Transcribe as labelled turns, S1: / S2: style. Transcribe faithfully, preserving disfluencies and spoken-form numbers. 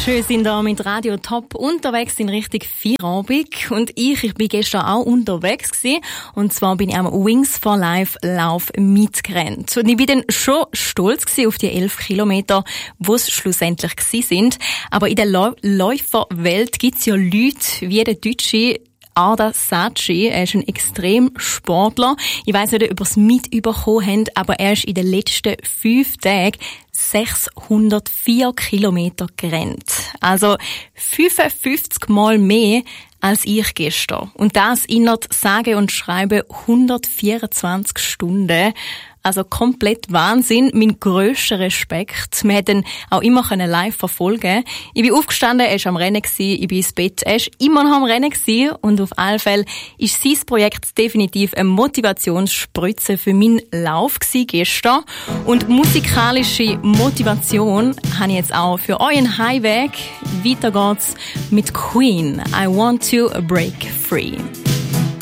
S1: schön sind da mit Radio Top unterwegs in Richtung Feierabend. Und ich, ich bin gestern auch unterwegs gewesen. Und zwar bin ich am Wings for Life Lauf mitgerannt. Und ich bin dann schon stolz gewesen auf die elf Kilometer, wo es schlussendlich gewesen sind. Aber in der Läu- Läuferwelt gibt's ja Leute wie der Deutsche Arda Saci. Er ist ein Extremsportler. Ich weiss nicht, ob ihr es mitbekommen habt, aber er ist in den letzten fünf Tagen sechshundertvier Kilometer gerannt. Also fünfundfünfzig Mal mehr als ich gestern. Und das innerhalb sage und schreibe hundertvierundzwanzig Stunden. Also komplett Wahnsinn. Mein grösster Respekt. Wir hätten auch immer live verfolgen. Ich bin aufgestanden, er war am Rennen, ich bin ins Bett. Er ist immer noch am Rennen und auf alle Fälle ist sein Projekt definitiv eine Motivationsspritze für meinen Lauf gestern. Und musikalische Motivation habe ich jetzt auch für euren Heimweg. Weiter geht's mit Queen. I want to break free.